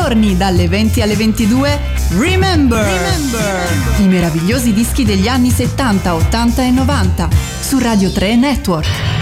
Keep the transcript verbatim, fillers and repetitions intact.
giorni dalle venti alle ventidue Remember, Remember. I meravigliosi dischi degli anni settanta, ottanta e novanta su Radio tre Network.